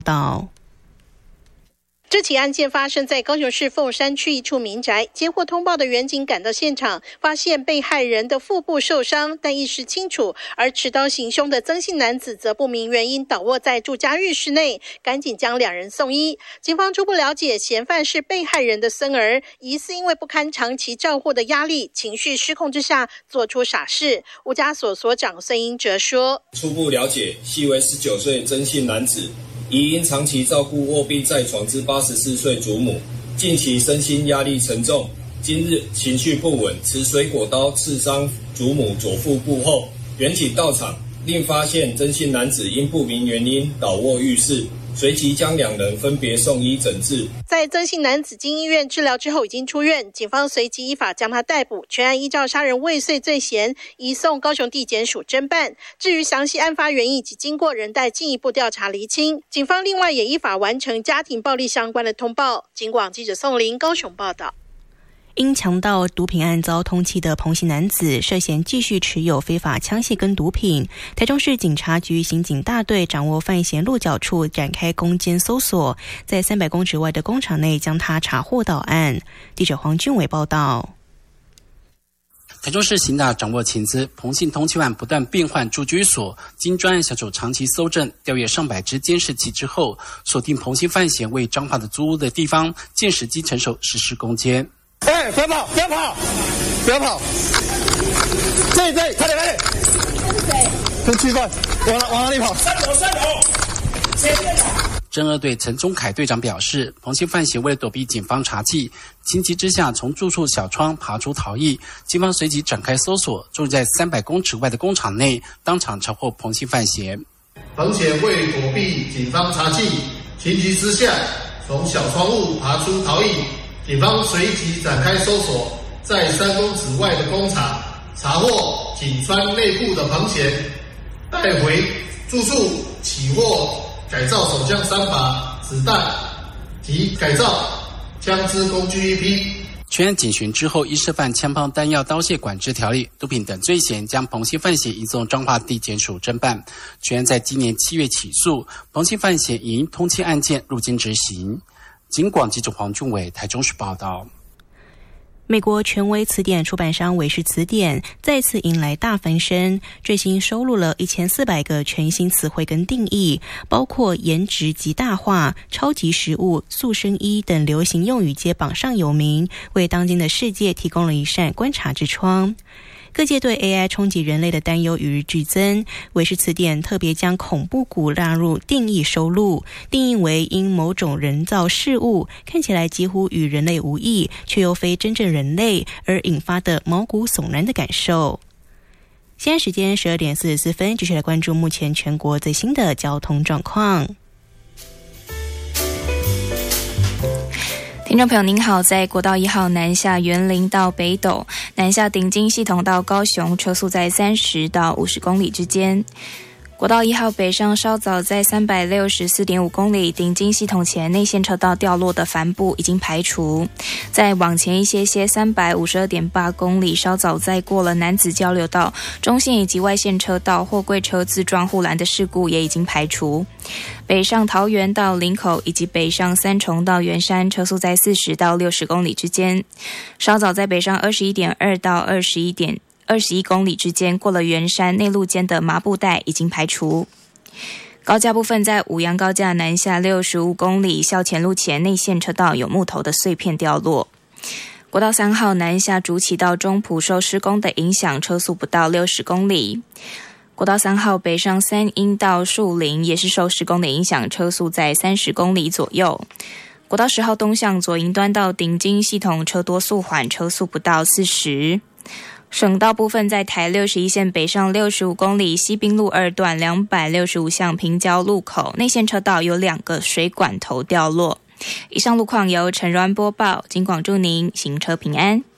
道。 这起案件发生在高雄市凤山区一处民宅，接获通报的员警赶到现场，发现被害人的腹部受伤，但意识清楚，而持刀行凶的曾姓男子则不明原因倒卧在住家浴室内，赶紧将两人送医。警方初步了解，嫌犯是被害人的孙儿，疑似因为不堪长期照护的压力，情绪失控之下做出傻事。吴家所所长孙英哲说， 初步了解，系为19岁曾姓男子，疑因长期照顾卧病在床之84岁祖母，近期身心压力沉重，今日情绪不稳，持水果刀刺伤祖母左腹部后，员警到场，另发现曾姓男子因不明原因倒卧浴室，随即将两人分别送医诊治。 在曾姓男子经医院治疗之后已经出院，警方随即依法将他逮捕，全案依照杀人未遂罪嫌移送高雄地检署侦办。至于详细案发原因以及经过，仍待进一步调查厘清。警方另外也依法完成家庭暴力相关的通报。警广记者宋玲高雄报道。 因强盗毒品案遭通缉的彭姓男子涉嫌继续持有非法枪械跟毒品，台中市警察局刑警大队掌握犯嫌落脚处，展开攻坚搜索，在300公尺外的工厂内将他查获到案。记者黄俊伟报道。 台中市刑大掌握情资，彭姓通缉案不断变换住居所，经专案小组长期搜证，调阅上百支监视器之后，锁定彭姓犯嫌为彰化的租屋的地方，见时机成熟实施攻坚。 不要跑，不要跑，不要跑！这里，快点，快点！跟去犯，往哪里跑？3楼，前面的。 侦二队陈宗凯队长表示，彭姓犯嫌为了躲避警方查缉，情急之下从住处小窗爬出逃逸，警方随即展开搜索，终于在300公尺外的工厂内当场查获彭姓犯嫌。 彭嫌为躲避警方查缉，情急之下从小窗户爬出逃逸。警方随即展开搜索，在3公尺外的工厂查获警穿内裤的彭嫌，带回住处起获改造手枪3把、子弹及改造枪支工具1批。 全案检询之后，依涉犯枪炮弹药刀械管制条例、毒品等罪嫌，将彭姓犯嫌移送彰化地检署侦办。全案在今年7月起诉，彭姓犯嫌已因通缉案件入监执行。警广记者黄俊伟台中市报道。 美国权威词典出版商韦氏词典再次迎来大翻身，最新收录了1400个全新词汇跟定义，包括颜值极大化、超级食物、塑身衣等流行用语皆榜上有名，为当今的世界提供了一扇观察之窗。各界对 AI 冲击人类的担忧与日俱增，韦氏词典特别将恐怖谷纳入定义收录，定义为因某种人造事物看起来几乎与人类无异，却又非真正人类而引发的毛骨悚然的感受。现在时间12点44分，继续来关注目前全国最新的交通状况。 听众朋友您好，在国道1号南下员林到北斗，南下顶金系统到高雄，车速在30到50公里之间。国道1号北上稍早在364.5公里顶金系统前内线车道掉落的帆布已经排除，再往前一些352.8公里稍早在过了南子交流道中线以及外线车道货柜车自撞护栏的事故也已经排除。北上桃园到林口以及北上三重到圆山车速在40到60公里之间，稍早在北上21.2到21公里之间过了圆山内陆间的麻布带已经排除。高架部分在五杨高架南下65公里校前路前内线车道有木头的碎片掉落。国道3号南下竹崎到中埔受施工的影响，车速不到60公里。国道3号北上三鹰到树林也是受施工的影响，车速在30公里左右。国道10号东向左营端到顶金系统车多速缓，车速不到40。省道部分在台61线北上65公里西滨路2段265巷平交路口内线车道有2个水管头掉落。以上路况由陈软播报，警广祝您行车平安。